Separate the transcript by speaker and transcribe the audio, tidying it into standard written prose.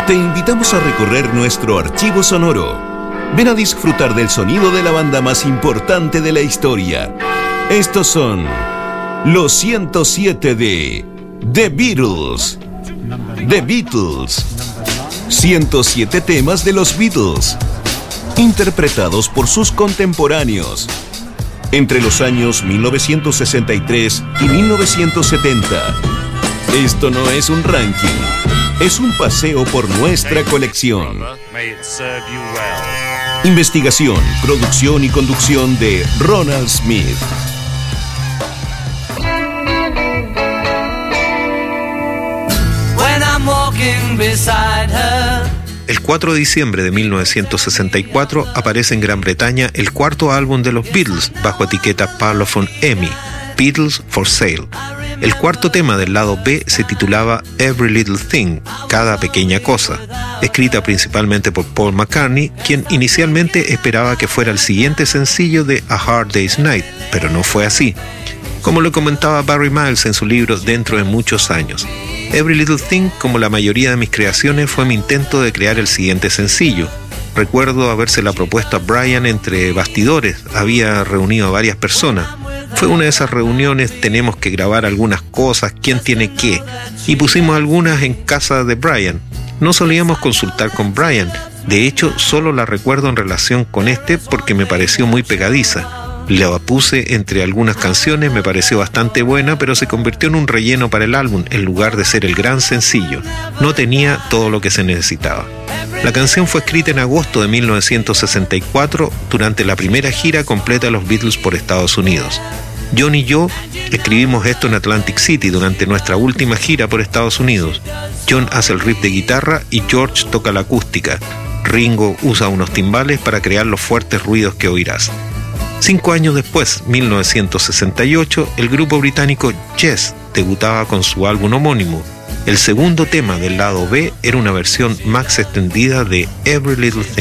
Speaker 1: Te invitamos a recorrer nuestro archivo sonoro. Ven a disfrutar del sonido de la banda más importante de la historia. Estos son los 107 de The Beatles. The Beatles. 107 temas de los Beatles, interpretados por sus contemporáneos entre los años 1963 y 1970. Esto no es un ranking, es un paseo por nuestra colección. Investigación, producción y conducción de Ronald Smith.
Speaker 2: El 4 de diciembre de 1964 aparece en Gran Bretaña el cuarto álbum de los Beatles bajo etiqueta Parlophone EMI, Beatles for Sale. El cuarto tema del lado B se titulaba Every Little Thing, Cada Pequeña Cosa, escrita principalmente por Paul McCartney, quien inicialmente esperaba que fuera el siguiente sencillo de A Hard Day's Night, pero no fue así. Como lo comentaba Barry Miles en su libro Dentro de muchos años, Every Little Thing, como la mayoría de mis creaciones, fue mi intento de crear el siguiente sencillo. Recuerdo habérsela propuesto a Brian entre bastidores, había reunido a varias personas. Fue una de esas reuniones, tenemos que grabar algunas cosas, quién tiene qué, y pusimos algunas en casa de Brian. No solíamos consultar con Brian, de hecho solo la recuerdo en relación con porque me pareció muy pegadiza. La puse entre algunas canciones, me pareció bastante buena, pero se convirtió en un relleno para el álbum en lugar de ser el gran sencillo. No tenía todo lo que se necesitaba. La canción fue escrita en agosto de 1964 durante la primera gira completa de los Beatles por Estados Unidos. John y yo escribimos esto en Atlantic City durante nuestra última gira por Estados Unidos. John hace el riff de guitarra y George toca la acústica. Ringo usa unos timbales para crear los fuertes ruidos que oirás. 5 años después, 1968, el grupo británico Yes debutaba con su álbum homónimo. El segundo tema del lado B era una versión más extendida de Every Little Thing.